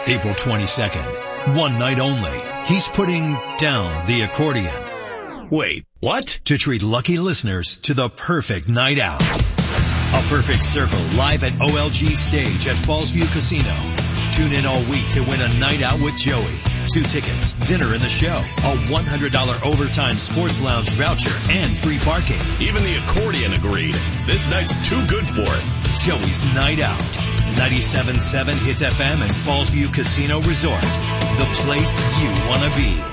April 22nd, one night only. He's putting down the accordion. Wait, what? To treat lucky listeners to the perfect night out. A Perfect Circle live at OLG Stage at Fallsview Casino. Tune in all week to win a night out with Joey. 2 tickets, dinner in the show, a $100 overtime sports lounge voucher, and free parking. Even the accordion agreed. This night's too good for it. Joey's Night Out. 97.7 Hits FM and Fallsview Casino Resort. The place you want to be.